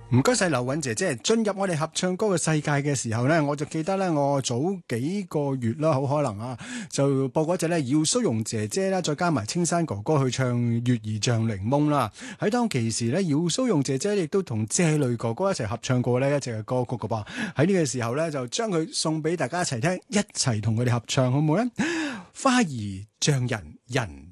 唔該晒劉韻姐姐，進入我哋合唱歌嘅世界嘅時候呢，我就記得呢，我早幾個月啦，好可能啊，就播嗰隻呢，姚蘇蓉姐姐啦，再加埋青山哥哥去唱《月兒像檸檬》啦。喺當其時呢，姚蘇蓉姐姐亦都同謝雷哥哥一齊合唱過呢一隻嘅歌曲噶噃。喺呢個時候呢，就將佢送俾大家一齊聽，一齊同佢哋合唱，好唔好呢？花兒像人人。